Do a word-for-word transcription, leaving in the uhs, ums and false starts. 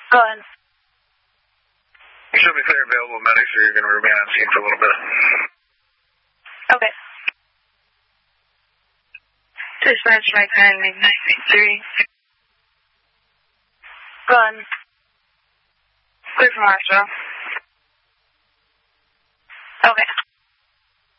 Go ahead. You should be clear available medics, or you're going to remain on scene for a little bit. Okay. Dispatch Mike nine three. Go ahead. Clear for Marshall. Okay.